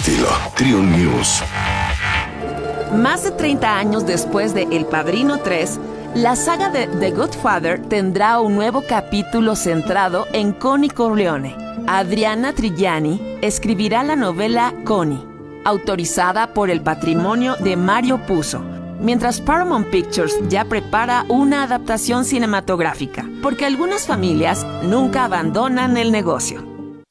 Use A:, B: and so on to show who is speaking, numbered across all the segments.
A: estilo. Triun News.
B: Más de 30 años después de El Padrino 3, la saga de The Godfather tendrá un nuevo capítulo centrado en Connie Corleone. Adriana Trigiani escribirá la novela Connie, autorizada por el patrimonio de Mario Puzo, mientras Paramount Pictures ya prepara una adaptación cinematográfica, porque algunas familias nunca abandonan el negocio.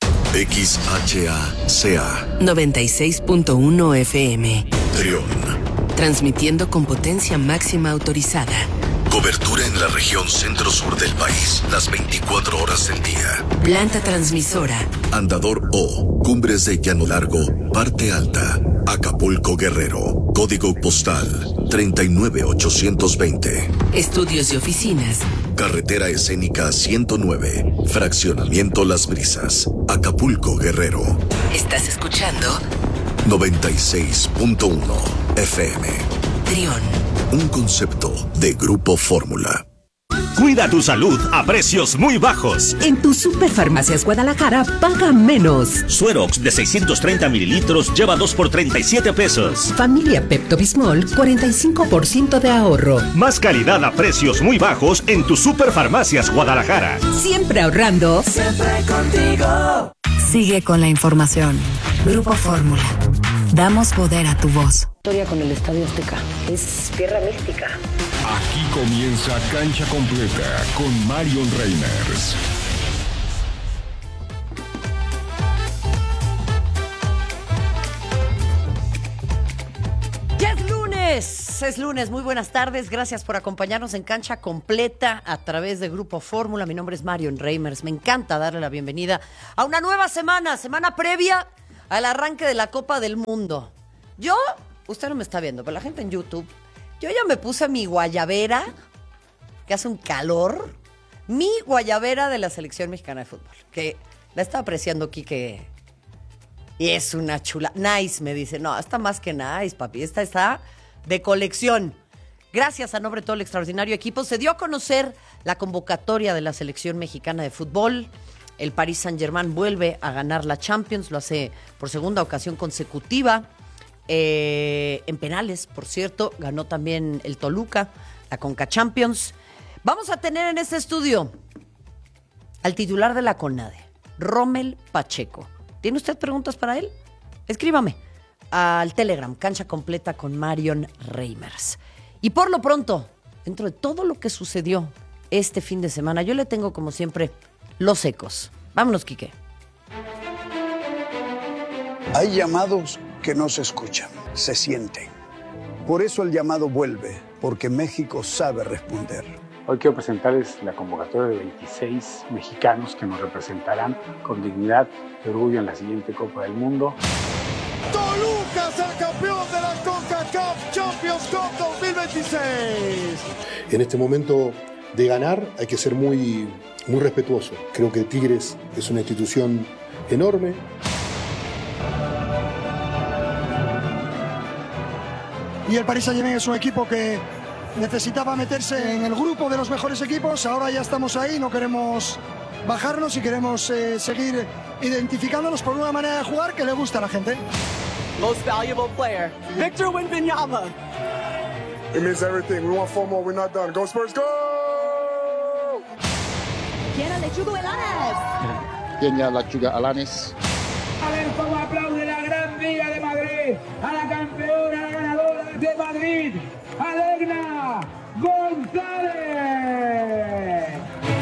A: XHACA
C: 96.1 FM.
A: Triun.
C: Transmitiendo con potencia máxima autorizada.
A: Cobertura en la región centro-sur del país, las 24 horas del día.
C: Planta transmisora.
A: Andador O, Cumbres de Llano Largo, Parte Alta, Acapulco, Guerrero. Código postal 39820.
C: Estudios y oficinas.
A: Carretera escénica 109, Fraccionamiento Las Brisas, Acapulco, Guerrero.
C: Estás escuchando
A: 96.1 FM.
C: Triun.
A: Un concepto de Grupo Fórmula.
D: Cuida tu salud a precios muy bajos.
E: En tu Superfarmacias Guadalajara, paga menos.
D: Suerox de 630 mililitros lleva 2 por 37 pesos.
E: Familia Pepto-Bismol, 45% de ahorro.
D: Más calidad a precios muy bajos en tu Superfarmacias Guadalajara.
E: Siempre ahorrando.
F: Siempre contigo.
G: Sigue con la información. Grupo Fórmula. Damos poder a tu voz.
H: Historia con el Estadio Azteca. Es tierra mística.
I: Aquí comienza Cancha Completa con Marion Reimers.
F: ¡Ya es lunes! Es lunes, muy buenas tardes. Gracias por acompañarnos en Cancha Completa a través de Grupo Fórmula. Mi nombre es Marion Reimers. Me encanta darle la bienvenida a una nueva semana previa al arranque de la Copa del Mundo. Usted no me está viendo, pero la gente en YouTube, yo ya me puse mi guayabera, que hace un calor, mi guayabera de la Selección Mexicana de Fútbol, que la está apreciando Quique, y es una chula. Nice, me dice. No, está más que nice, papi. Esta está de colección. Gracias a nombre de todo el extraordinario equipo. Se dio a conocer la convocatoria de la Selección Mexicana de Fútbol. El Paris Saint-Germain vuelve a ganar la Champions, lo hace por segunda ocasión consecutiva. En penales, por cierto, ganó también el Toluca, la Conca Champions. Vamos a tener en este estudio al titular de la CONADE, Rommel Pacheco. ¿Tiene usted preguntas para él? Escríbame al Telegram, Cancha Completa con Marion Reimers. Y por lo pronto, dentro de todo lo que sucedió este fin de semana, yo le tengo como siempre los ecos. Vámonos, Quique.
J: Hay llamados que no se escuchan, se sienten. Por eso el llamado vuelve, porque México sabe responder.
K: Hoy quiero presentarles la convocatoria de 26 mexicanos que nos representarán con dignidad y orgullo en la siguiente Copa del Mundo.
L: Toluca es el campeón de la CONCACAF Champions Cup 2026.
M: En este momento de ganar hay que ser muy respetuoso. Creo que Tigres es una institución enorme.
L: Y el Paris Saint-Germain es un equipo que necesitaba meterse en el grupo de los mejores equipos. Ahora ya estamos ahí, no queremos bajarnos y queremos seguir identificándonos por una manera de jugar que le gusta a la gente.
N: Most valuable player, Victor Wembanyama.
O: It means everything. We want 4 more. We're not done. Go Spurs, go!
P: Peña Lechuga Alanes.
Q: Peña Lechuga Alanes.
R: A ver cómo aplaude la gran Liga de Madrid a la campeona, la ganadora de Madrid, Alegna González.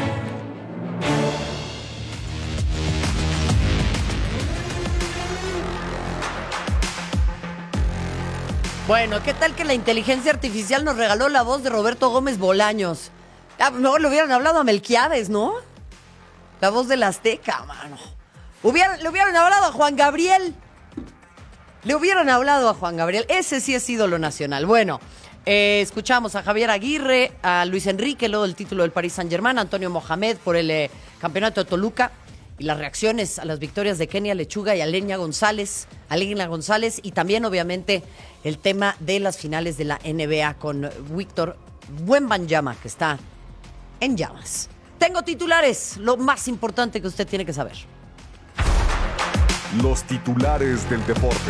F: Bueno, ¿qué tal que la inteligencia artificial nos regaló la voz de Roberto Gómez Bolaños? Mejor le hubieran hablado a Melquiades, ¿no? La voz del Azteca, mano. Le hubieran hablado a Juan Gabriel. Ese sí es ídolo nacional. Bueno, escuchamos a Javier Aguirre, a Luis Enrique, luego del título del Paris Saint-Germain, a Antonio Mohamed por el campeonato de Toluca, y las reacciones a las victorias de Kenia Lechuga y Alegna González, y también, obviamente, el tema de las finales de la NBA con Víctor Wembanyama, que está en llamas. Tengo titulares, lo más importante que usted tiene que saber.
I: los titulares del deporte.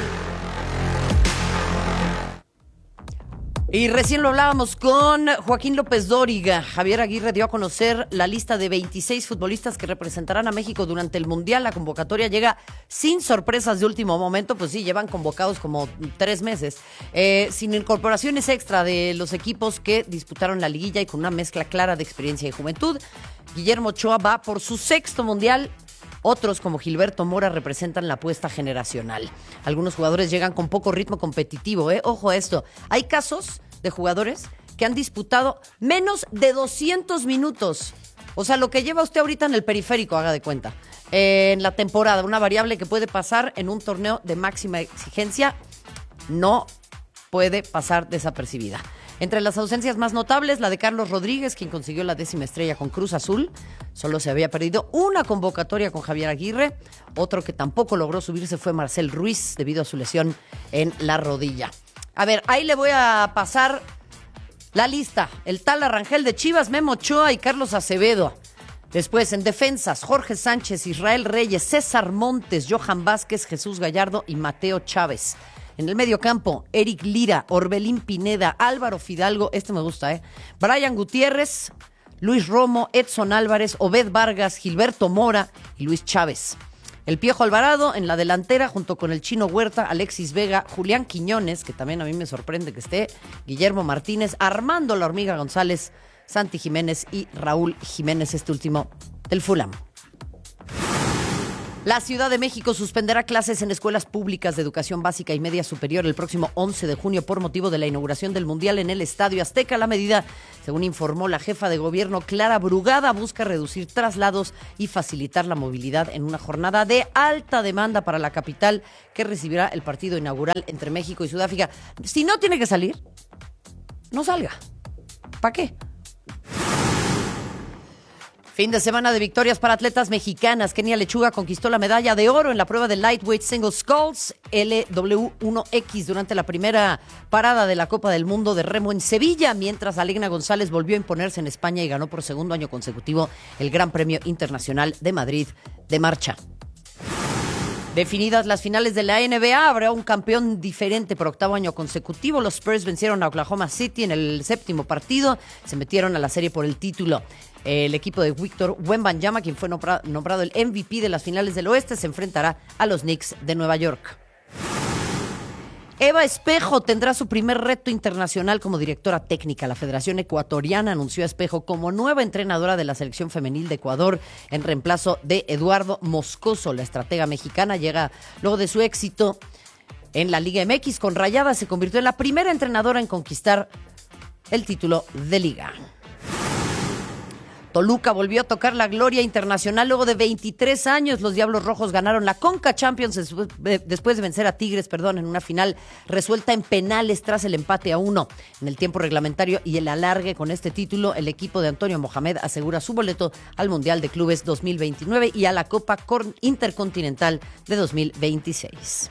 F: Y recién lo hablábamos con Joaquín López Dóriga. Javier Aguirre dio a conocer la lista de 26 futbolistas que representarán a México durante el Mundial. La convocatoria llega sin sorpresas de último momento, pues sí, llevan convocados como 3 meses. Sin incorporaciones extra de los equipos que disputaron la liguilla y con una mezcla clara de experiencia y juventud. Guillermo Ochoa va por su 6º Mundial. Otros, como Gilberto Mora, representan la apuesta generacional. Algunos jugadores llegan con poco ritmo competitivo, ¿eh? Ojo a esto. Hay casos de jugadores que han disputado menos de 200 minutos. O sea, lo que lleva usted ahorita en el periférico, haga de cuenta. En la temporada, una variable que puede pasar en un torneo de máxima exigencia, no puede pasar desapercibida. Entre las ausencias más notables, la de Carlos Rodríguez, quien consiguió la 10ª estrella con Cruz Azul. Solo se había perdido una convocatoria con Javier Aguirre. Otro que tampoco logró subirse fue Marcel Ruiz, debido a su lesión en la rodilla. A ver, ahí le voy a pasar la lista. El Tala Rangel de Chivas, Memo Ochoa y Carlos Acevedo. Después, en defensas, Jorge Sánchez, Israel Reyes, César Montes, Johan Vázquez, Jesús Gallardo y Mateo Chávez. En el mediocampo, Eric Lira, Orbelín Pineda, Álvaro Fidalgo, este me gusta, Brian Gutiérrez, Luis Romo, Edson Álvarez, Obed Vargas, Gilberto Mora y Luis Chávez. El Piojo Alvarado en la delantera, junto con el Chino Huerta, Alexis Vega, Julián Quiñones, que también a mí me sorprende que esté, Guillermo Martínez, Armando La Hormiga González, Santi Jiménez y Raúl Jiménez, este último del Fulham. La Ciudad de México suspenderá clases en escuelas públicas de educación básica y media superior el próximo 11 de junio por motivo de la inauguración del Mundial en el Estadio Azteca. La medida, según informó la jefa de gobierno Clara Brugada, busca reducir traslados y facilitar la movilidad en una jornada de alta demanda para la capital que recibirá el partido inaugural entre México y Sudáfrica. Si no tiene que salir, no salga. ¿Para qué? Fin de semana de victorias para atletas mexicanas. Kenia Lechuga conquistó la medalla de oro en la prueba de Lightweight Single Sculls LW1X durante la primera parada de la Copa del Mundo de Remo en Sevilla, mientras Alegna González volvió a imponerse en España y ganó por 2º año consecutivo el Gran Premio Internacional de Madrid de marcha. Definidas las finales de la NBA, habrá un campeón diferente por 8º año consecutivo. Los Spurs vencieron a Oklahoma City en el 7º partido. Se metieron a la serie por el título. El equipo de Víctor Wembanyama, quien fue nombrado el MVP de las finales del oeste, se enfrentará a los Knicks de Nueva York. Eva Espejo tendrá su primer reto internacional como directora técnica. La Federación Ecuatoriana anunció a Espejo como nueva entrenadora de la selección femenil de Ecuador en reemplazo de Eduardo Moscoso. La estratega mexicana llega luego de su éxito en la Liga MX con Rayadas. Se convirtió en la primera entrenadora en conquistar el título de Liga. Toluca volvió a tocar la gloria internacional luego de 23 años. Los Diablos Rojos ganaron la Conca Champions después de vencer a Tigres, en una final resuelta en penales tras el empate a 1. En el tiempo reglamentario y el alargue con este título, el equipo de Antonio Mohamed asegura su boleto al Mundial de Clubes 2029 y a la Copa Intercontinental de 2026.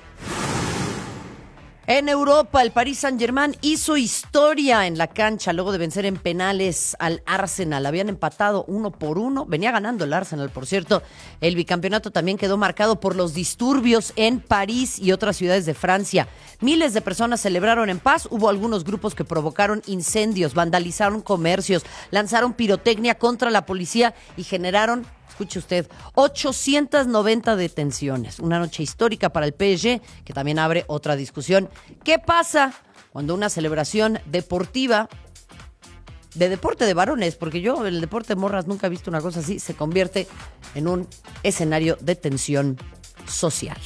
F: En Europa, el Paris Saint-Germain hizo historia en la cancha luego de vencer en penales al Arsenal. Habían empatado 1-1. Venía ganando el Arsenal, por cierto. El bicampeonato también quedó marcado por los disturbios en París y otras ciudades de Francia. Miles de personas celebraron en paz. Hubo algunos grupos que provocaron incendios, vandalizaron comercios, lanzaron pirotecnia contra la policía y generaron, escuche usted, 890 detenciones. Una noche histórica para el PSG, que también abre otra discusión. ¿Qué pasa cuando una celebración deportiva, de deporte de varones, porque yo en el deporte de morras nunca he visto una cosa así, se convierte en un escenario de tensión social?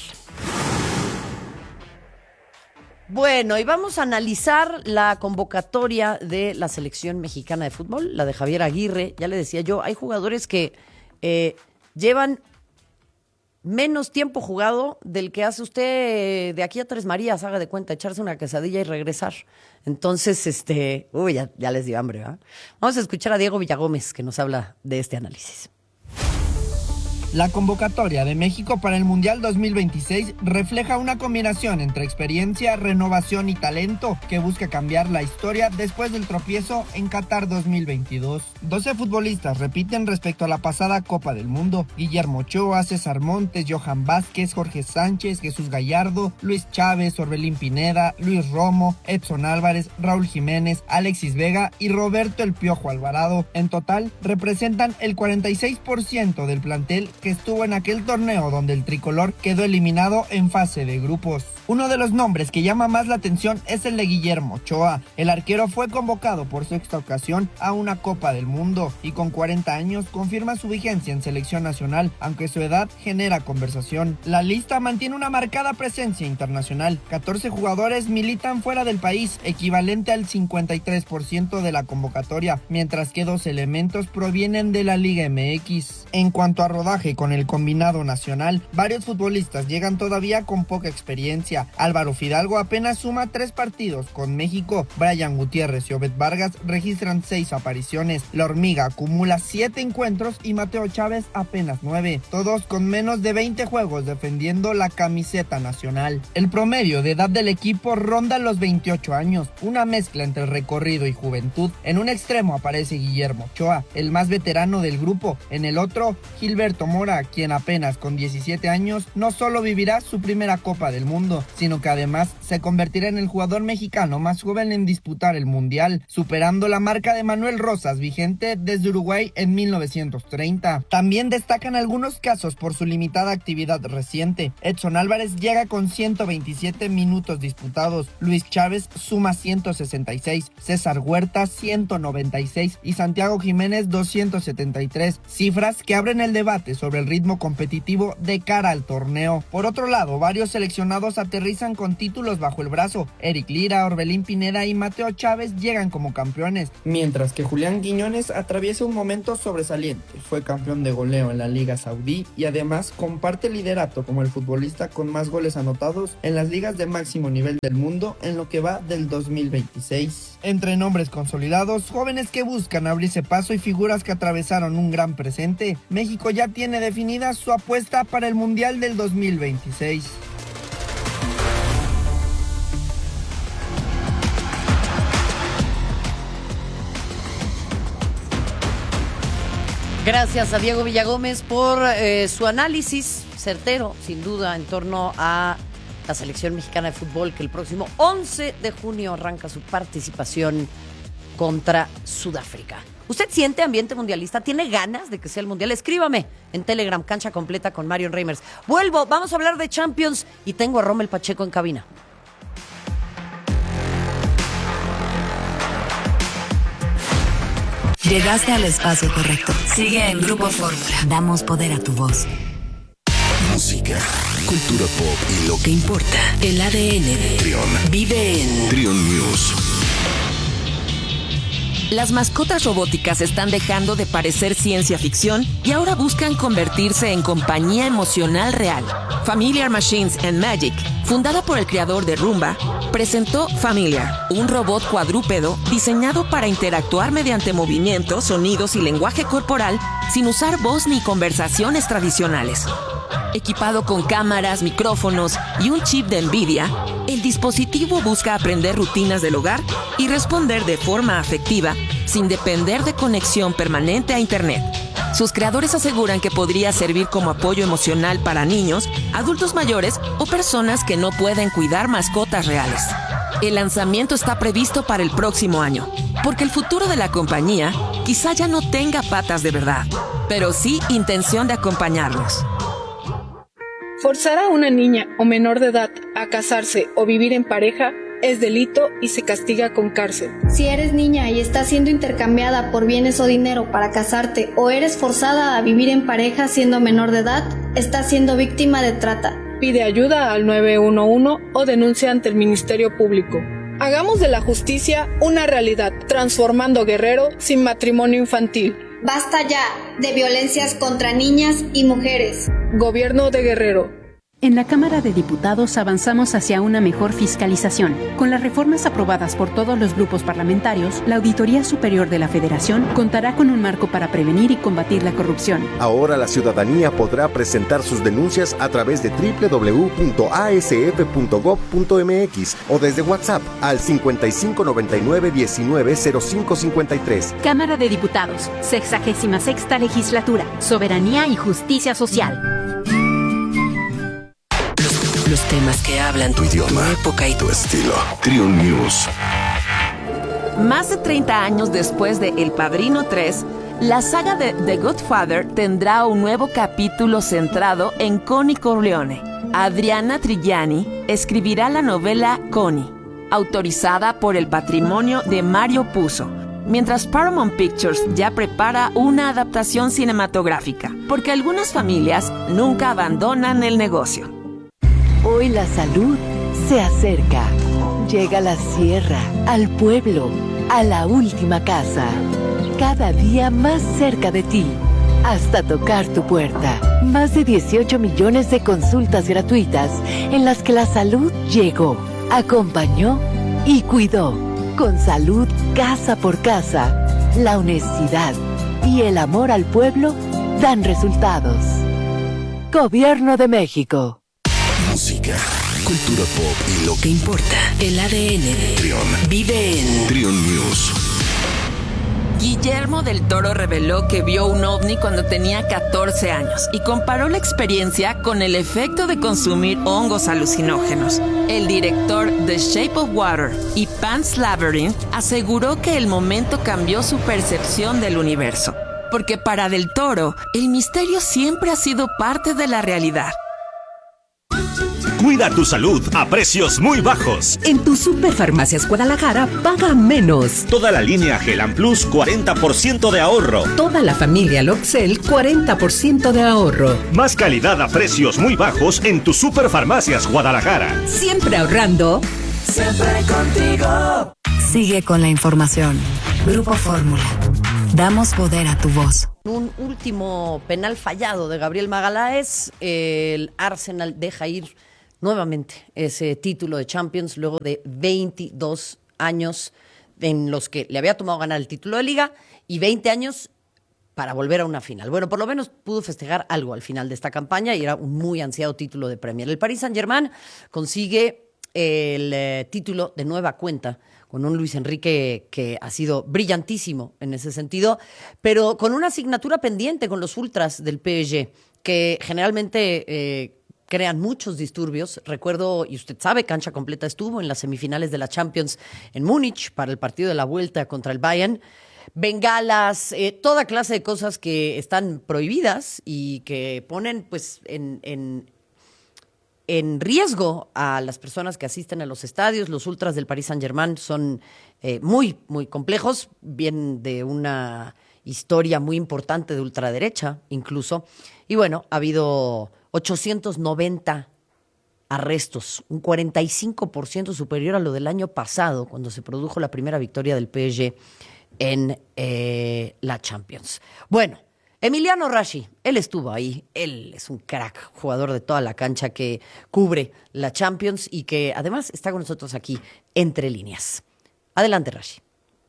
F: Bueno, y vamos a analizar la convocatoria de la selección mexicana de fútbol, la de Javier Aguirre. Ya le decía yo, hay jugadores que llevan menos tiempo jugado del que hace usted de aquí a Tres Marías, haga de cuenta, echarse una quesadilla y regresar. Entonces, ya les dio hambre, ¿verdad? Vamos a escuchar a Diego Villagómez, que nos habla de este análisis.
S: La convocatoria de México para el Mundial 2026 refleja una combinación entre experiencia, renovación y talento que busca cambiar la historia después del tropiezo en Qatar 2022. 12 futbolistas repiten respecto a la pasada Copa del Mundo: Guillermo Ochoa, César Montes, Johan Vázquez, Jorge Sánchez, Jesús Gallardo, Luis Chávez, Orbelín Pineda, Luis Romo, Edson Álvarez, Raúl Jiménez, Alexis Vega y Roberto El Piojo Alvarado. En total, representan el 46% del plantel que estuvo en aquel torneo donde el tricolor quedó eliminado en fase de grupos. Uno de los nombres que llama más la atención es el de Guillermo Ochoa. El arquero fue convocado por sexta ocasión a una Copa del Mundo y con 40 años confirma su vigencia en selección nacional, aunque su edad genera conversación. La lista mantiene una marcada presencia internacional. 14 jugadores militan fuera del país, equivalente al 53% de la convocatoria, mientras que 2 elementos provienen de la Liga MX. En cuanto a rodaje con el combinado nacional, varios futbolistas llegan todavía con poca experiencia. Álvaro Fidalgo apenas suma 3 partidos con México. Brian Gutiérrez y Obed Vargas registran 6 apariciones. La Hormiga acumula 7 encuentros y Mateo Chávez apenas 9, todos con menos de 20 juegos defendiendo la camiseta nacional. El promedio de edad del equipo ronda los 28 años, una mezcla entre recorrido y juventud. En un extremo aparece Guillermo Ochoa, el más veterano del grupo. En el otro, Gilberto Mora, quien apenas con 17 años no solo vivirá su primera Copa del Mundo, sino que además se convertirá en el jugador mexicano más joven en disputar el Mundial, superando la marca de Manuel Rosas, vigente desde Uruguay en 1930. También destacan algunos casos por su limitada actividad reciente. Edson Álvarez llega con 127 minutos disputados, Luis Chávez suma 166, César Huerta 196 y Santiago Jiménez 273, cifras que abren el debate sobre el ritmo competitivo de cara al torneo. Por otro lado, varios seleccionados aterrizan con títulos bajo el brazo. Eric Lira, Orbelín Pineda y Mateo Chávez llegan como campeones, mientras que Julián Quiñones atraviesa un momento sobresaliente. Fue campeón de goleo en la Liga Saudí y además comparte el liderato como el futbolista con más goles anotados en las ligas de máximo nivel del mundo en lo que va del 2026. Entre nombres consolidados, jóvenes que buscan abrirse paso y figuras que atravesaron un gran presente, México ya tiene definida su apuesta para el Mundial del 2026.
F: Gracias a Diego Villagómez por su análisis certero, sin duda, en torno a la selección mexicana de fútbol que el próximo 11 de junio arranca su participación contra Sudáfrica. ¿Usted siente ambiente mundialista? ¿Tiene ganas de que sea el mundial? Escríbame en Telegram, Cancha Completa con Marion Reimers. Vuelvo, vamos a hablar de Champions y tengo a Rommel Pacheco en cabina.
G: Llegaste al espacio correcto. Sigue en Grupo Fórmula. Damos poder a tu voz.
A: Música, cultura pop y lo que importa.
C: El ADN de
A: Trión.
C: Vive en
A: Trión News.
B: Las mascotas robóticas están dejando de parecer ciencia ficción y ahora buscan convertirse en compañía emocional real. Familiar Machines and Magic, fundada por el creador de Roomba, presentó Familiar, un robot cuadrúpedo diseñado para interactuar mediante movimientos, sonidos y lenguaje corporal sin usar voz ni conversaciones tradicionales. Equipado con cámaras, micrófonos y un chip de NVIDIA, el dispositivo busca aprender rutinas del hogar y responder de forma afectiva sin depender de conexión permanente a Internet. Sus creadores aseguran que podría servir como apoyo emocional para niños, adultos mayores o personas que no pueden cuidar mascotas reales. El lanzamiento está previsto para el próximo año, porque el futuro de la compañía quizá ya no tenga patas de verdad, pero sí intención de acompañarlos.
T: Forzar a una niña o menor de edad a casarse o vivir en pareja es delito y se castiga con cárcel.
U: Si eres niña y estás siendo intercambiada por bienes o dinero para casarte o eres forzada a vivir en pareja siendo menor de edad, estás siendo víctima de trata.
T: Pide ayuda al 911 o denuncia ante el Ministerio Público. Hagamos de la justicia una realidad, transformando Guerrero sin matrimonio infantil.
U: Basta ya de violencias contra niñas y mujeres.
T: Gobierno de Guerrero.
E: En la Cámara de Diputados avanzamos hacia una mejor fiscalización. Con las reformas aprobadas por todos los grupos parlamentarios, la Auditoría Superior de la Federación contará con un marco para prevenir y combatir la corrupción.
D: Ahora la ciudadanía podrá presentar sus denuncias a través de www.asf.gov.mx o desde WhatsApp al 5599-190553.
E: Cámara de Diputados, 66ª Legislatura, Soberanía y Justicia Social.
C: Los temas que hablan
A: tu idioma,
C: tu época y
A: tu estilo. Triun News.
B: Más de 30 años después de El Padrino 3, la saga de The Godfather tendrá un nuevo capítulo centrado en Connie Corleone. Adriana Trigiani escribirá la novela Connie, autorizada por el Patrimonio de Mario Puzo, mientras Paramount Pictures ya prepara una adaptación cinematográfica, porque algunas familias nunca abandonan el negocio.
V: Hoy la salud se acerca. Llega a la sierra, al pueblo, a la última casa. Cada día más cerca de ti, hasta tocar tu puerta. Más de 18 millones de consultas gratuitas en las que la salud llegó, acompañó y cuidó. Con salud casa por casa, la honestidad y el amor al pueblo dan resultados. Gobierno de México.
A: Música, cultura pop y lo
C: que importa. El ADN
A: Triun
C: vive en
A: Triun News.
B: Guillermo del Toro reveló que vio un ovni cuando tenía 14 años y comparó la experiencia con el efecto de consumir hongos alucinógenos. El director de Shape of Water y Pan's Labyrinth aseguró que el momento cambió su percepción del universo, porque para Del Toro, el misterio siempre ha sido parte de la realidad.
W: Cuida tu salud a precios muy bajos.
E: En tu Superfarmacias Guadalajara, paga menos.
W: Toda la línea Gelan Plus, 40% de ahorro.
E: Toda la familia Loxel, 40% de ahorro.
W: Más calidad a precios muy bajos en tu Superfarmacias Guadalajara.
E: Siempre ahorrando.
P: Siempre contigo.
G: Sigue con la información. Grupo Fórmula. Damos poder a tu voz.
F: Un último penal fallado de Gabriel Magaláes. El Arsenal deja ir nuevamente ese título de Champions luego de 22 años en los que le había tomado ganar el título de Liga y 20 años para volver a una final. Bueno, por lo menos pudo festejar algo al final de esta campaña y era un muy ansiado título de Premier. El Paris Saint-Germain consigue el título de nueva cuenta con un Luis Enrique que ha sido brillantísimo en ese sentido, pero con una asignatura pendiente con los ultras del PSG, que generalmente crean muchos disturbios. Recuerdo, y usted sabe, Cancha Completa estuvo en las semifinales de la Champions en Múnich para el partido de la vuelta contra el Bayern. Bengalas, toda clase de cosas que están prohibidas y que ponen pues en riesgo a las personas que asisten a los estadios. Los ultras del Paris Saint-Germain son muy, muy complejos, vienen de una historia muy importante de ultraderecha incluso. Y bueno, ha habido 890 arrestos, un 45% superior a lo del año pasado, cuando se produjo la primera victoria del PSG en la Champions. Bueno, Emiliano Rashi, él estuvo ahí, él es un crack, jugador de toda la cancha que cubre la Champions y que además está con nosotros aquí, Entre Líneas. Adelante, Rashi.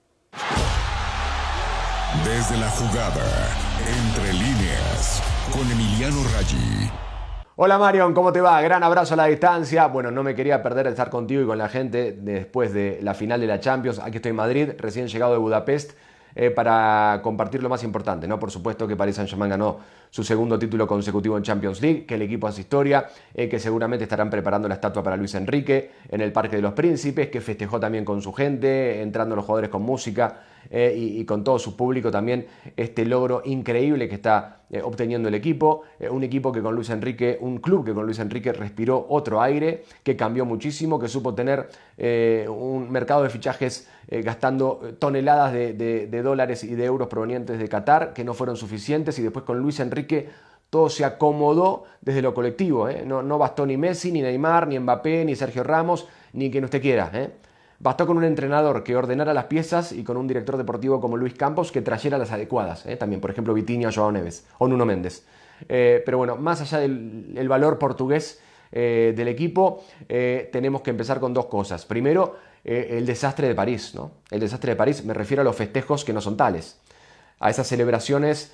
A: Desde la jugada, Entre Líneas, con Emiliano Rashi.
X: Hola Marion, ¿cómo te va? Gran abrazo a la distancia. Bueno, no me quería perder de estar contigo y con la gente después de la final de la Champions. Aquí estoy en Madrid, recién llegado de Budapest, para compartir lo más importante, ¿no? Por supuesto que Paris Saint-Germain ganó su segundo título consecutivo en Champions League, que el equipo hace historia, que seguramente estarán preparando la estatua para Luis Enrique en el Parque de los Príncipes, que festejó también con su gente, entrando los jugadores con música y con todo su público también, este logro increíble que está obteniendo el equipo, un equipo que con Luis Enrique, un club que con Luis Enrique respiró otro aire, que cambió muchísimo, que supo tener un mercado de fichajes gastando toneladas de dólares y de euros provenientes de Qatar, que no fueron suficientes, y después con Luis Enrique todo se acomodó desde lo colectivo, no bastó ni Messi, ni Neymar, ni Mbappé, ni Sergio Ramos, ni quien usted quiera, Bastó con un entrenador que ordenara las piezas y con un director deportivo como Luis Campos que trayera las adecuadas. También, por ejemplo, Vitinha, Joao Neves o Nuno Méndez. Pero bueno, más allá del valor portugués del equipo, tenemos que empezar con dos cosas. Primero, el desastre de París, ¿no? El desastre de París, me refiero a los festejos que no son tales, a esas celebraciones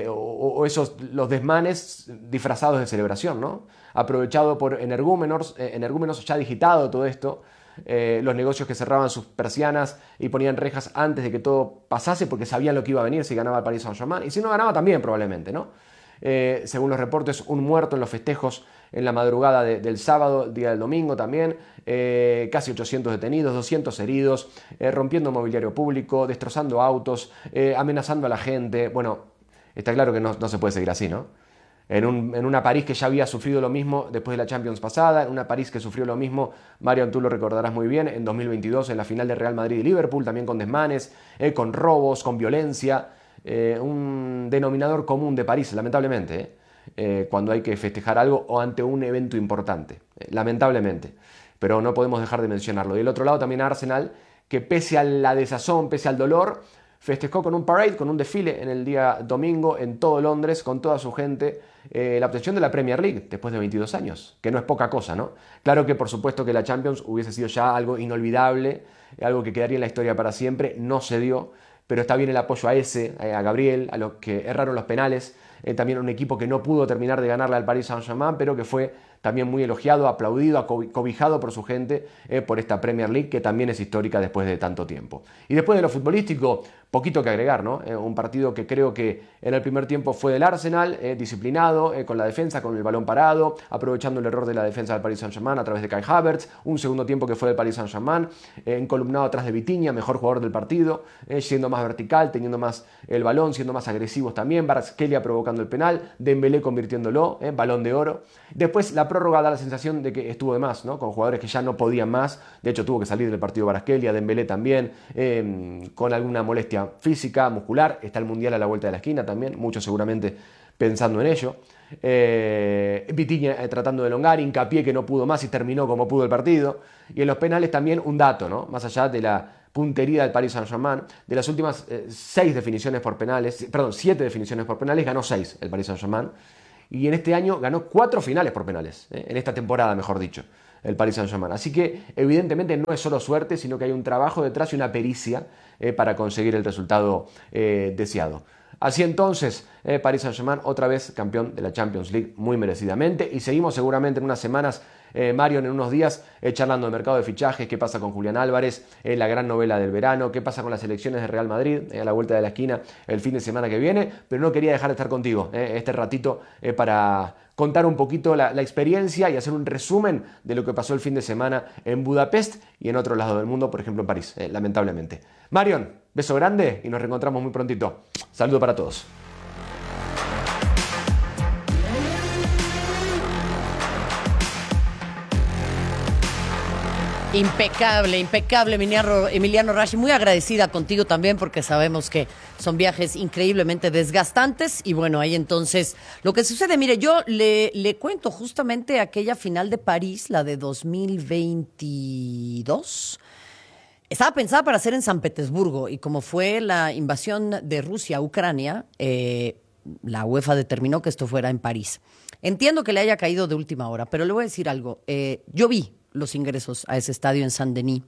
X: o los desmanes disfrazados de celebración, ¿no? Aprovechado por energúmenos, ya digitado todo esto, los negocios que cerraban sus persianas y ponían rejas antes de que todo pasase porque sabían lo que iba a venir si ganaba el Paris Saint-Germain, y si no ganaba también probablemente, ¿no? Según los reportes, un muerto en los festejos en la madrugada del sábado, día del domingo también, casi 800 detenidos, 200 heridos, rompiendo mobiliario público, destrozando autos, amenazando a la gente. Bueno, está claro que no se puede seguir así, ¿no? En una París que ya había sufrido lo mismo después de la Champions pasada, en una París que sufrió lo mismo, Marion, tú lo recordarás muy bien, en 2022 en la final de Real Madrid y Liverpool, también con desmanes, con robos, con violencia, un denominador común de París, lamentablemente, cuando hay que festejar algo o ante un evento importante, lamentablemente, pero no podemos dejar de mencionarlo. Y del otro lado también Arsenal, que pese a la desazón, pese al dolor, festejó con un parade, con un desfile en el día domingo en todo Londres, con toda su gente, la obtención de la Premier League después de 22 años, que no es poca cosa, ¿no? Claro que por supuesto que la Champions hubiese sido ya algo inolvidable, algo que quedaría en la historia para siempre, no se dio, pero está bien el apoyo a Gabriel, a los que erraron los penales, también un equipo que no pudo terminar de ganarle al Paris Saint-Germain, pero que fue también muy elogiado, aplaudido, cobijado por su gente por esta Premier League, que también es histórica después de tanto tiempo. Y después de lo futbolístico, poquito que agregar, ¿no? Un partido que creo que en el primer tiempo fue del Arsenal, disciplinado, con la defensa, con el balón parado, aprovechando el error de la defensa del Paris Saint-Germain a través de Kai Havertz, un segundo tiempo que fue del Paris Saint-Germain, encolumnado atrás de Vitinha, mejor jugador del partido, siendo más vertical, teniendo más el balón, siendo más agresivos también, Kvaratskhelia provocando el penal, Dembélé convirtiéndolo, balón de oro. Después la prórroga da la sensación de que estuvo de más, ¿no? Con jugadores que ya no podían más, de hecho tuvo que salir del partido Kvaratskhelia, Dembélé también, con alguna molestia física, muscular, está el Mundial a la vuelta de la esquina también, muchos seguramente pensando en ello. Vitinha tratando de elongar, Hincapié que no pudo más y terminó como pudo el partido. Y en los penales también un dato, ¿no? Más allá de la puntería del Paris Saint-Germain, de las últimas 7 definiciones por penales, ganó 6 el Paris Saint-Germain. Y en este año ganó 4 finales por penales, en esta temporada, mejor dicho, el Paris Saint-Germain. Así que evidentemente no es solo suerte, sino que hay un trabajo detrás y una pericia para conseguir el resultado deseado. Así entonces, Paris Saint-Germain otra vez campeón de la Champions League muy merecidamente, y seguimos seguramente en unas semanas, Marion, en unos días, charlando del mercado de fichajes, qué pasa con Julián Álvarez, la gran novela del verano, qué pasa con las elecciones de Real Madrid, a la vuelta de la esquina el fin de semana que viene, pero no quería dejar de estar contigo este ratito para contar un poquito la experiencia y hacer un resumen de lo que pasó el fin de semana en Budapest y en otro lado del mundo, por ejemplo en París, lamentablemente. Marion, beso grande y nos reencontramos muy prontito. Saludo para todos.
F: Impecable, Emiliano Rashi. Muy agradecida contigo también porque sabemos que son viajes increíblemente desgastantes. Y bueno, ahí entonces lo que sucede, mire, yo le cuento justamente aquella final de París, la de 2022. Estaba pensada para ser en San Petersburgo y como fue la invasión de Rusia a Ucrania, la UEFA determinó que esto fuera en París. Entiendo que le haya caído de última hora, pero le voy a decir algo. Yo vi los ingresos a ese estadio en Saint-Denis.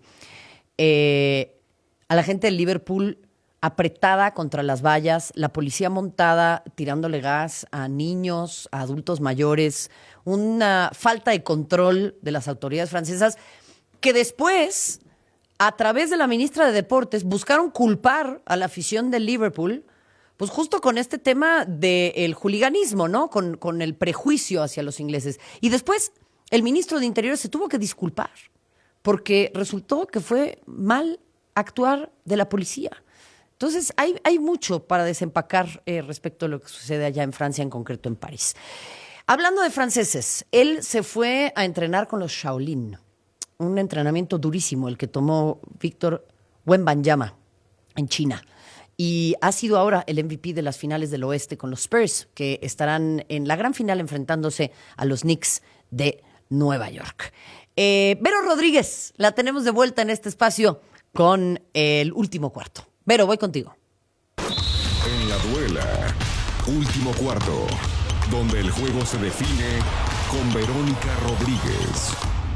F: A la gente del Liverpool apretada contra las vallas, la policía montada tirándole gas a niños, a adultos mayores, una falta de control de las autoridades francesas que después, a través de la ministra de Deportes, buscaron culpar a la afición del Liverpool, pues justo con este tema del hooliganismo, ¿no? Con el prejuicio hacia los ingleses. Y después el ministro de Interior se tuvo que disculpar porque resultó que fue mal actuar de la policía. Entonces, hay mucho para desempacar respecto a lo que sucede allá en Francia, en concreto en París. Hablando de franceses, él se fue a entrenar con los Shaolin. Un entrenamiento durísimo el que tomó Víctor Wembanyama en China. Y ha sido ahora el MVP de las finales del oeste con los Spurs, que estarán en la gran final enfrentándose a los Knicks de Nueva York. Vero Rodríguez, la tenemos de vuelta en este espacio con el último cuarto. Vero, voy contigo.
I: En la duela, último cuarto, donde el juego se define con Verónica Rodríguez.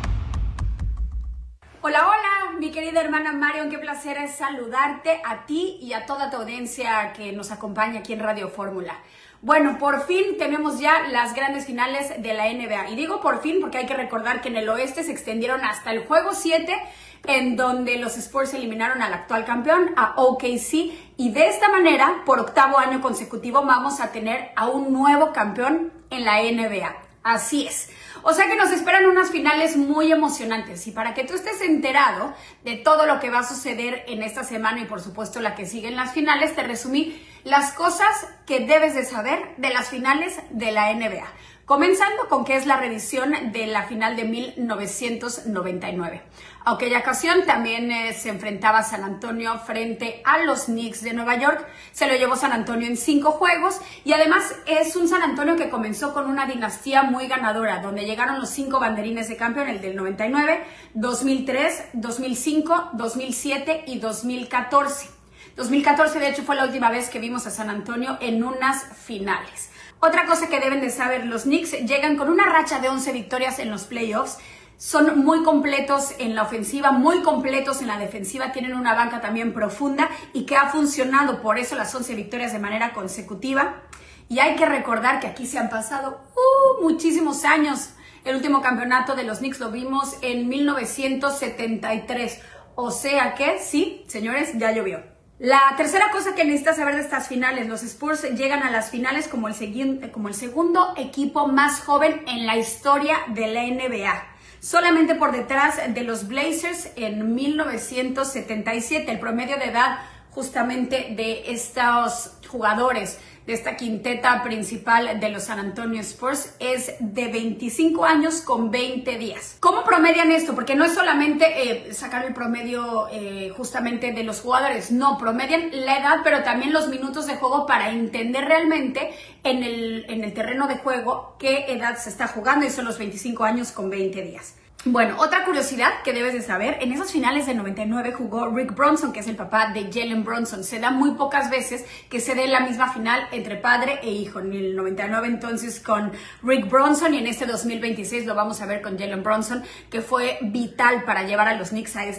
H: Hola, hola, mi querida hermana Marion, qué placer es saludarte a ti y a toda tu audiencia que nos acompaña aquí en Radio Fórmula. Bueno, por fin tenemos ya las grandes finales de la NBA. Y digo por fin porque hay que recordar que en el oeste se extendieron hasta el juego 7, en donde los Spurs eliminaron al actual campeón, a OKC. Y de esta manera, por 8º año consecutivo, vamos a tener a un nuevo campeón en la NBA. Así es. O sea que nos esperan unas finales muy emocionantes. Y para que tú estés enterado de todo lo que va a suceder en esta semana y por supuesto la que sigue en las finales, te resumí las cosas que debes de saber de las finales de la NBA. Comenzando con que es la reedición de la final de 1999. Aquella ocasión también se enfrentaba San Antonio frente a los Knicks de Nueva York. Se lo llevó San Antonio en 5 juegos y además es un San Antonio que comenzó con una dinastía muy ganadora, donde llegaron los 5 banderines de campeón, el del 99, 2003, 2005, 2007 y 2014. 2014 de hecho fue la última vez que vimos a San Antonio en unas finales. Otra cosa que deben de saber, los Knicks llegan con una racha de 11 victorias en los playoffs. Son muy completos en la ofensiva, muy completos en la defensiva, tienen una banca también profunda y que ha funcionado, por eso las 11 victorias de manera consecutiva. Y hay que recordar que aquí se han pasado muchísimos años. El último campeonato de los Knicks lo vimos en 1973. O sea que, sí, señores, ya llovió. La tercera cosa que necesitas saber de estas finales, los Spurs llegan a las finales como el segundo equipo más joven en la historia de la NBA. Solamente por detrás de los Blazers en 1977. El promedio de edad justamente de estos jugadores, de esta quinteta principal de los San Antonio Spurs, es de 25 años con 20 días. ¿Cómo promedian esto? Porque no es solamente sacar el promedio justamente de los jugadores, no, promedian la edad, pero también los minutos de juego para entender realmente en el terreno de juego qué edad se está jugando, y son los 25 años con 20 días. Bueno, otra curiosidad que debes de saber, en esas finales de 99 jugó Rick Bronson, que es el papá de Jalen Brunson. Se da muy pocas veces que se dé la misma final entre padre e hijo. En el 99 entonces con Rick Bronson y en este 2026 lo vamos a ver con Jalen Brunson, que fue vital para llevar a los Knicks a